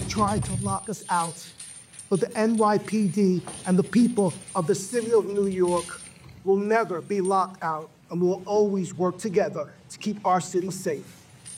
tried to lock us out. But the NYPD and the people of the city of New York will never be locked out, and will always work together to keep our city safe.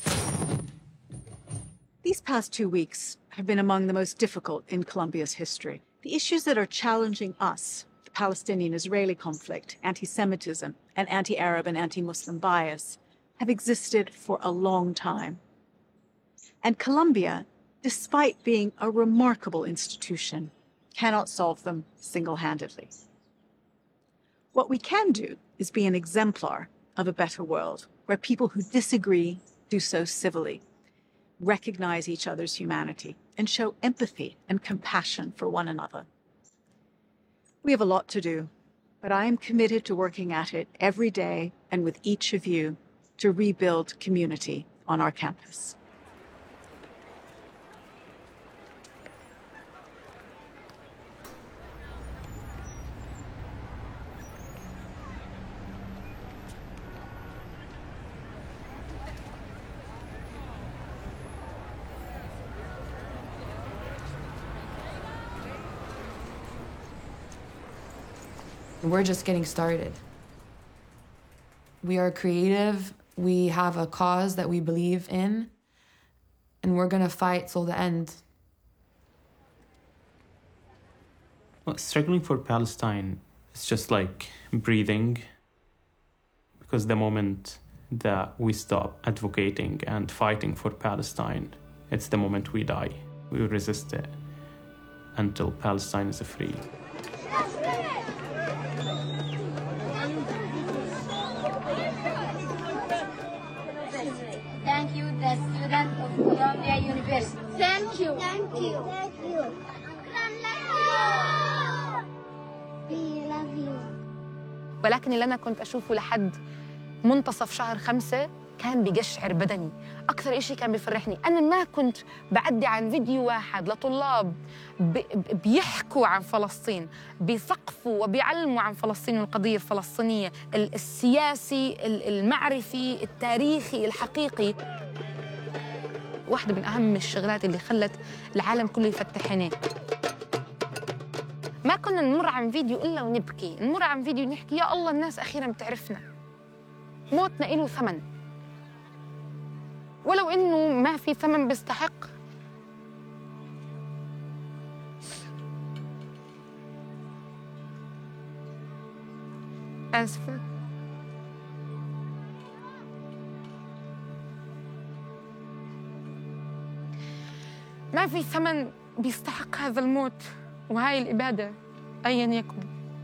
These past 2 weeks have been among the most difficult in Colombia's history. The issues that are challenging us, the Palestinian-Israeli conflict, anti-Semitism, and anti-Arab and anti-Muslim bias, have existed for a long time. And Colombia, despite being a remarkable institution, cannot solve them single-handedly. What we can do is be an exemplar of a better world, where people who disagree do so civilly, recognize each other's humanity, and show empathy and compassion for one another. We have a lot to do, but I am committed to working at it every day and with each of you to rebuild community on our campus. We're just getting started. We are creative, we have a cause that we believe in, and we're gonna fight till the end. Well, struggling for Palestine is just like breathing, because the moment that we stop advocating and fighting for Palestine, it's the moment we die. We will resist it until Palestine is free. Thank you, the student of Columbia University. Thank you. Thank you. Thank you. We love you. ولكن اللي أنا كنت أشوفه لحد منتصف شهر 5 كان بيقشعر بدني. أكثر إشي كان بيفرحني أنا ما كنت بعدي عن فيديو واحد لطلاب بيحكوا عن فلسطين، بيثقفوا وبيعلموا عن فلسطين والقضية الفلسطينية، السياسي، المعرفي، التاريخي، الحقيقي. واحدة من أهم الشغلات اللي خلت العالم كله يفتح عينيه. ما كنا نمر عن فيديو إلا ونبكي، نمر عن فيديو ونحكي يا الله الناس أخيراً بتعرفنا. موتنا إله ثمن. ولو إنه ما في ثمن بيستحق. آسفة. ما في ثمن بيستحق هذا الموت وهاي الإبادة أياً يكن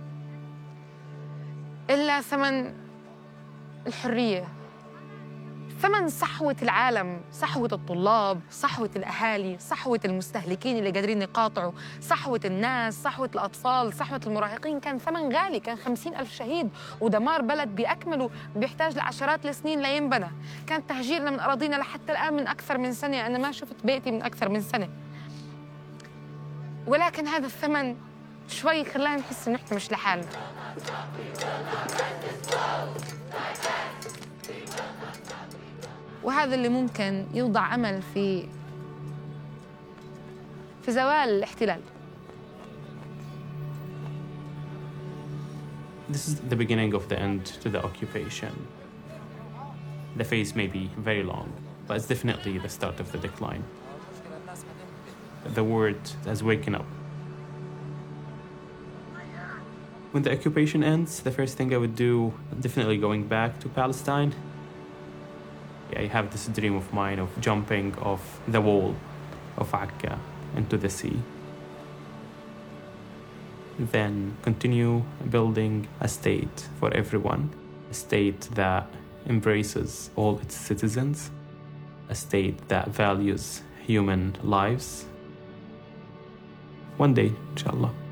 إلا ثمن الحرية، ثمن صحوة العالم، صحوة الطلاب، صحوة الأهالي، صحوة المستهلكين اللي قادرين يقاطعوا، صحوة الناس، صحوة الأطفال، صحوة المراهقين. كان ثمن غالي، كان 50,000 شهيد ودمار بلد بأكمله بيحتاج لعشرات السنين لينبنى. كان تهجيرنا من أراضينا لحتى الآن من أكثر من سنة، أنا ما شفت بيتي من أكثر من سنة. ولكن هذا الثمن شوي خلانا نحس إنه إحنا مش لحالنا. وهذا اللي ممكن يوضع أمل في زوال الاحتلال. This is the beginning of the end to the occupation. The phase may be very long, but it's definitely the start of the decline. The world has waken up. When the occupation ends, the first thing I would do, definitely going back to Palestine. I have this dream of mine of jumping off the wall of Akka into the sea. Then continue building a state for everyone, a state that embraces all its citizens, a state that values human lives. One day, inshallah.